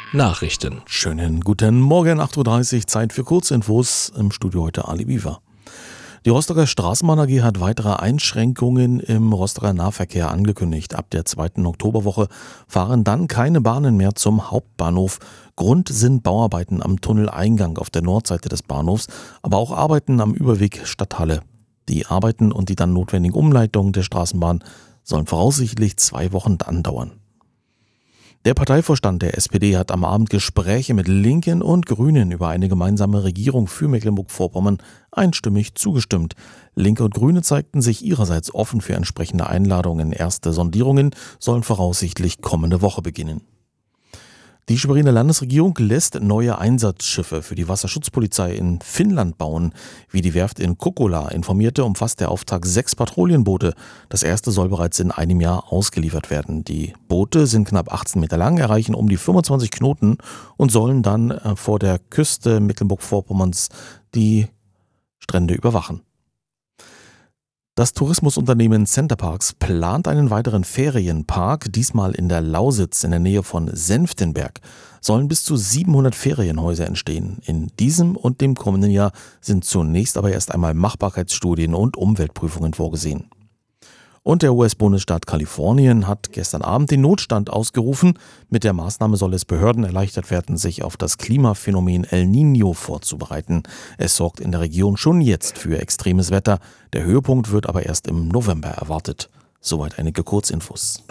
Nachrichten. Schönen guten Morgen, 8:30 Uhr, Zeit für Kurzinfos. Im Studio heute Ali Biver. Die Rostocker Straßenbahn AG hat weitere Einschränkungen im Rostocker Nahverkehr angekündigt. Ab der 2. Oktoberwoche fahren dann keine Bahnen mehr zum Hauptbahnhof. Grund sind Bauarbeiten am Tunneleingang auf der Nordseite des Bahnhofs, aber auch Arbeiten am Überweg Stadthalle. Die Arbeiten und die dann notwendigen Umleitungen der Straßenbahn sollen voraussichtlich 2 Wochen andauern. Der Parteivorstand der SPD hat am Abend Gespräche mit Linken und Grünen über eine gemeinsame Regierung für Mecklenburg-Vorpommern einstimmig zugestimmt. Linke und Grüne zeigten sich ihrerseits offen für entsprechende Einladungen. Erste Sondierungen sollen voraussichtlich kommende Woche beginnen. Die Schweriner Landesregierung lässt neue Einsatzschiffe für die Wasserschutzpolizei in Finnland bauen. Wie die Werft in Kokkola informierte, umfasst der Auftrag 6 Patrouillenboote. Das erste soll bereits in einem Jahr ausgeliefert werden. Die Boote sind knapp 18 Meter lang, erreichen um die 25 Knoten und sollen dann vor der Küste Mecklenburg-Vorpommerns die Strände überwachen. Das Tourismusunternehmen Centerparks plant einen weiteren Ferienpark, diesmal in der Lausitz in der Nähe von Senftenberg. Sollen bis zu 700 Ferienhäuser entstehen. In diesem und dem kommenden Jahr sind zunächst aber erst einmal Machbarkeitsstudien und Umweltprüfungen vorgesehen. Und der US-Bundesstaat Kalifornien hat gestern Abend den Notstand ausgerufen. Mit der Maßnahme soll es Behörden erleichtert werden, sich auf das Klimaphänomen El Niño vorzubereiten. Es sorgt in der Region schon jetzt für extremes Wetter. Der Höhepunkt wird aber erst im November erwartet. Soweit einige Kurzinfos.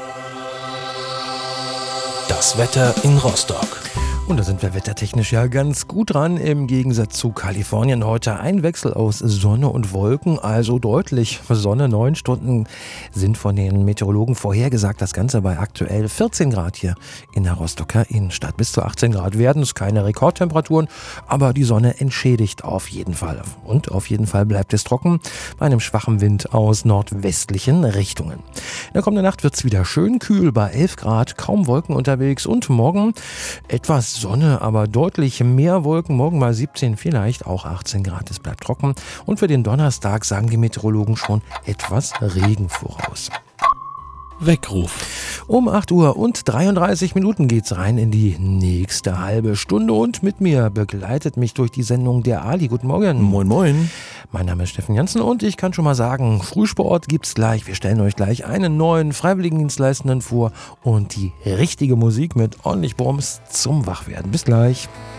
Das Wetter in Rostock. Und da sind wir wettertechnisch ja ganz gut dran. Im Gegensatz zu Kalifornien heute ein Wechsel aus Sonne und Wolken, also deutlich Sonne. 9 Stunden sind von den Meteorologen vorhergesagt. Das Ganze bei aktuell 14 Grad hier in der Rostocker Innenstadt. Bis zu 18 Grad werden es keine Rekordtemperaturen, aber die Sonne entschädigt auf jeden Fall. Und auf jeden Fall bleibt es trocken bei einem schwachen Wind aus nordwestlichen Richtungen. In der kommenden Nacht wird es wieder schön kühl bei 11 Grad, kaum Wolken unterwegs und morgen etwas Sonne, aber deutlich mehr Wolken. Morgen mal 17, vielleicht auch 18 Grad. Es bleibt trocken. Und für den Donnerstag sagen die Meteorologen schon etwas Regen voraus. Weckruf. Um 8 Uhr und 33 Minuten geht's rein in die nächste halbe Stunde und mit mir begleitet mich durch die Sendung der Ali. Guten Morgen. Moin, moin. Mein Name ist Steffen Jansen und ich kann schon mal sagen, Frühsport gibt's gleich. Wir stellen euch gleich einen neuen Freiwilligendienstleistenden vor und die richtige Musik mit ordentlich Bums zum Wachwerden. Bis gleich.